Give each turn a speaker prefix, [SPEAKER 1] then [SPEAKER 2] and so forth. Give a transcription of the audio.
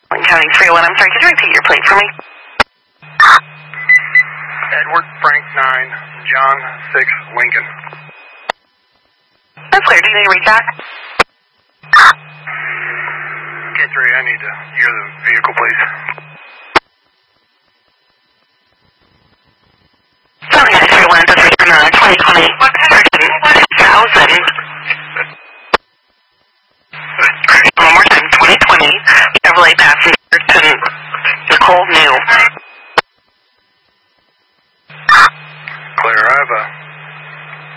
[SPEAKER 1] Wayne County 301, I'm sorry, could you repeat your plate for me?
[SPEAKER 2] Edward Frank 9, John 6, Lincoln.
[SPEAKER 1] That's clear. Do you need to read back?
[SPEAKER 2] K3, I need to hear the vehicle, please.
[SPEAKER 1] Sorry, 931, does return 2020, 100,000. One more time, 2020,